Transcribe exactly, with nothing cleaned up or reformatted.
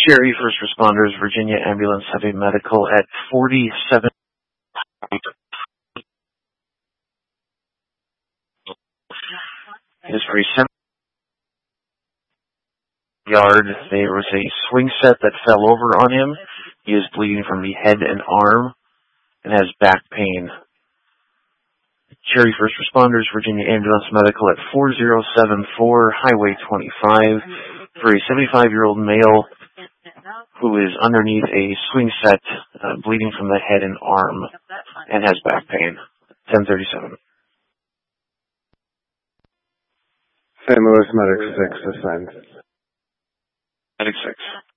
Cherry First Responders, Virginia Ambulance Heavy Medical at forty-seven. History seven yard. There was a swing set that fell over on him. He is bleeding from the head and arm and has back pain. Cherry First Responders, Virginia Ambulance Medical at four oh seven four Highway twenty-five for a seventy-five-year-old male who is underneath a swing set, uh, bleeding from the head and arm, and has back pain. ten thirty-seven. Saint Louis Medic six assigned. Medic six.